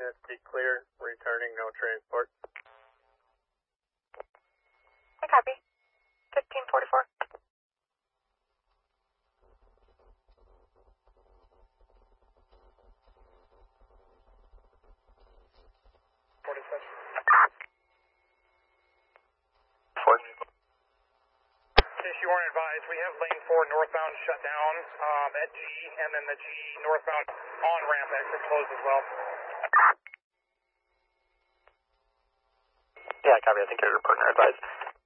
NSD clear, returning, no transport. I copy. 1544. You weren't advised, we have lane 4 northbound shut down at G, and then the G northbound on-ramp exit closed as well. Yeah, copy. I think your partner advised.